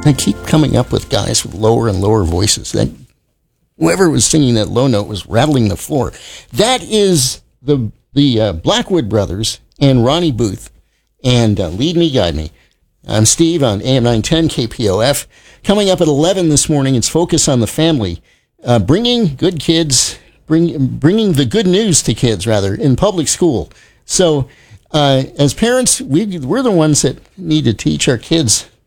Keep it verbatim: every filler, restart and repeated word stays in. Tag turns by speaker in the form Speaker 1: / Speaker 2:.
Speaker 1: I keep coming up with guys with lower and lower voices. That whoever was singing that low note was rattling the floor. That is the the uh, Blackwood Brothers and Ronnie Booth. And uh, Lead Me, Guide Me. I'm Steve on A M nine ten K P O F. Coming up at eleven this morning, it's Focus on the Family. Uh, bringing good kids, bring, bringing the good news to kids, rather, in public school. So, uh, as parents, we, we're the ones that need to teach our kids